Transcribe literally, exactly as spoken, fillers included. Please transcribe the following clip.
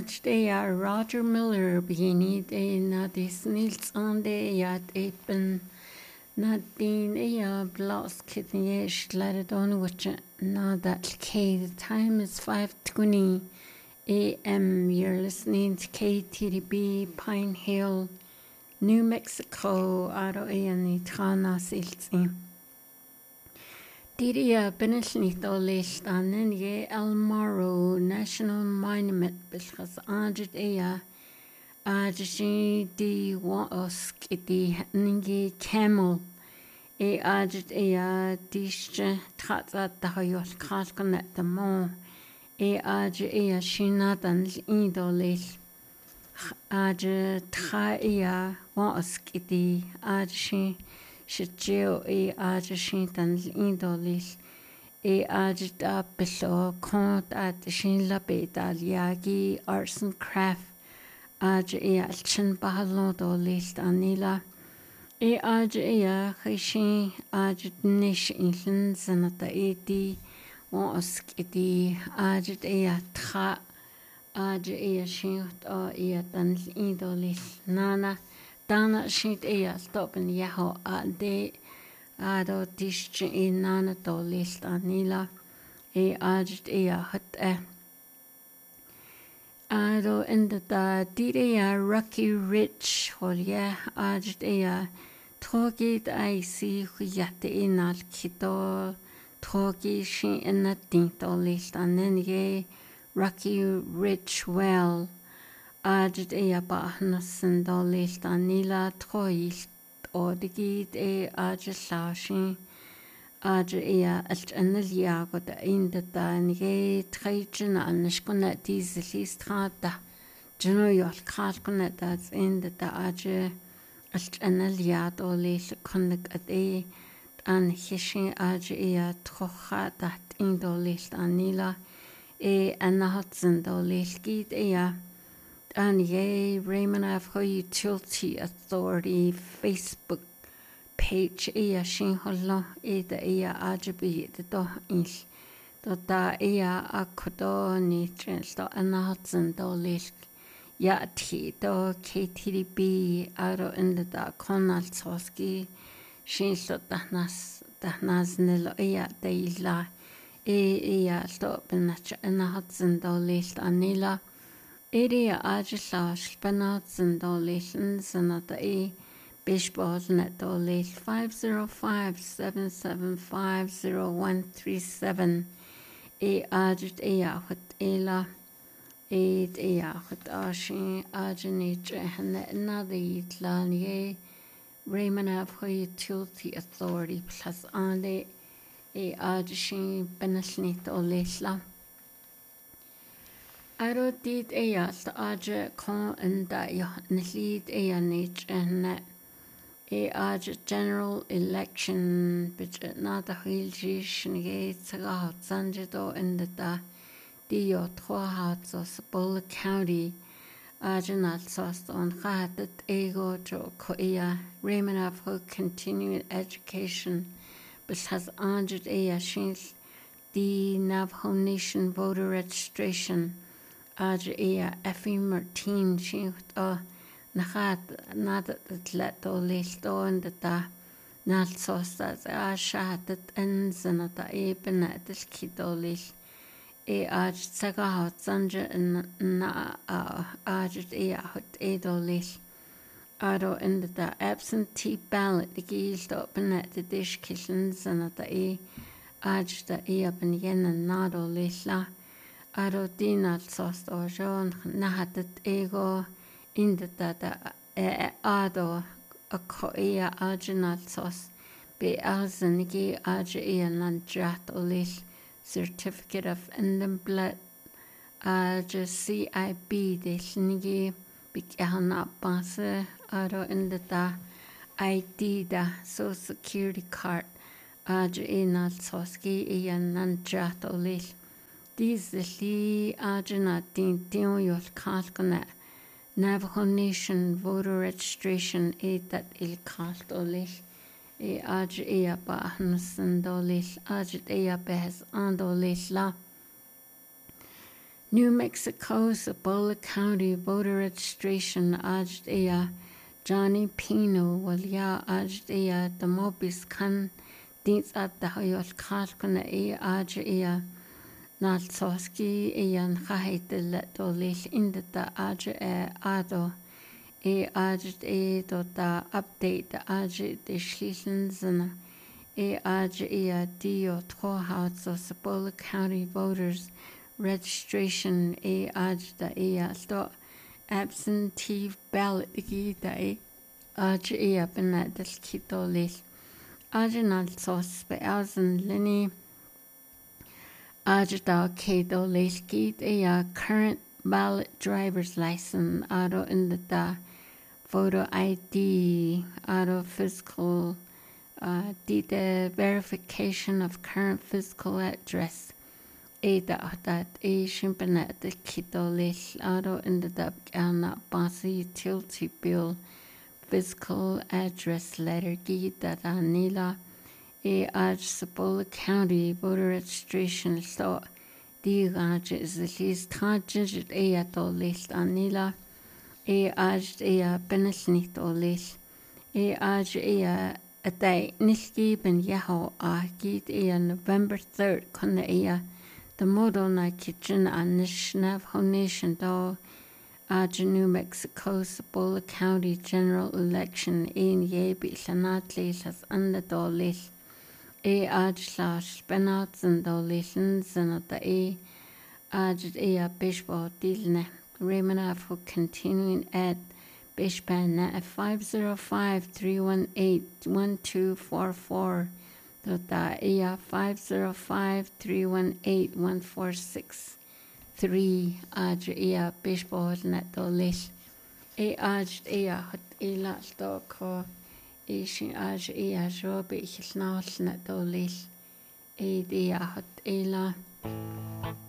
Ajdeya Roger Miller beginning de na dis Nils ande yat epen Nadine ea blas kitniesh laredon which na that K the time is five twenty A M. You're listening to K T D B Pine Hill, New Mexico, aro eani trana siltsi. Diria benisnito listanen ye Elmaro National Monument bilchas ajit ea ajishi di waosk di ningi camel e ajit ea dische tratza tahayot kalkanet the mo e aj ea shinadan idolil aj tra ea waosk di ajishi Shijio e ajishintan indolil e ajita below cont at shin la bedaliagi arts and craft aj e alchin bahalo dolil anila e aj e hishin ajit nish inlin zanata edi wask edi ajit e tra aj e shinot o e tan indolil nana Dana shit ea stoppen yaho a de ado dische in nana do list anila e ajit ea hut e ado in the da didea Rocky Rich holye ajit ea trogit I see huyate inal kito trogi shin in a tinto list anen ye Rocky Rich well Ajit ea bahnasen dolil anila troil odigid e ajit lashin ajit ea alt analia god inda dan ye trajan anishkuna dieselistrata juno yol kalkuna das inda da ajit alt analia dolil konnik ade an hishin ajit ea trocha dat indolil anila e anahatsen dolil gid ea And ye Raymond Afro Utility Authority Facebook page ea shin holo e da ea ajabi the do il do da ea akodo ni tril do anahotsen do lil ya ti do K T D B aro in the da konal soski shin so dahnas dahnas nilo ea da ila e ea do benach anahotsen do lil anila Area Ajislash Banats and Dolations and at the A Bishball net Dolate five zero five seven seven five zero one three seven A Ajit Ayahut Ela Aid Ayahut Ashi Ajinich and another Lanye Raymond Afro Utility Authority plus Ande A Ajishin Benasnit Olesla. Aro did ea sta aja con and da yo nilid ea nich and e aja general election bitch na da hiljish nge tsaga sanjido in the da dio twa hat so Bull County aja nat sost on khatat ego jo ko ea Raymond Afro continuing education but has anjid ea shins the Navajo Nation voter registration Aj ea Effie Martin shin o nachat nadat let o listo and da nal sosta a shatat en zanata e benatil kidolil e aj saga hot sanja na aj ea hot edolil aro in the absentee ballot the gildo benat the dish kitchen zanata e aj da ea ben yen nadolila Aro dinal sost o jon nahatet ego inda da e ado a ko ea ajinal sos be alzenigi aj ea nanjat olis certificate of indemblet aj C I B de snigi bikahana base aro inda da I D da social security card aj enal soski ea nanjat olis These the Arjanatin Dioyol Kalkana Navajo Nation voter registration e that il Kaltolich e Aj ea Bahnusandolich Ajit ea Behs Andolich la New Mexico, Cibola County voter registration ajd ea Johnny Pino walya ajd ea the mobis kan dins at the hoyol kalkuna e ajd ea nalsoski ean khahite let dolil in the ajd e ado e ajd e do da update the ajd de schließen zana e ajd ea dio trohaus of Cibola County voters registration e ajda e alto absentee ballot gita e aj e benadel kito lis ajinal sos be ausen lini ajda kedo lis git e a current ballot driver's license auto in the da photo I D auto physical uh, the verification of current physical address Ada that a shimpana the kito lis auto in the dub ana basi utility bill physical address letter gi that anila a aj Cibola County voter registration so the aj is the least tajit a ato lis anila a aj a benesnit o lis a aj a a day niski ben yaho a git a November third kona a the Modona Kitchen and Nishnav Honation do Aj New Mexico Cibola County General Election in Yebi Sanatli has under dolis a Aj slash Benouts and dolitions and the A Aj a Bishbo Dilne Raymond for continuing at Bishpan at five zero five three one eight one two four four. Dota ea five zero five three one eight one four six three aj ea bishbord net dolis e aj ea hot ela stoko e shin aj ea jobe ich snaus net dolis e ea hot ela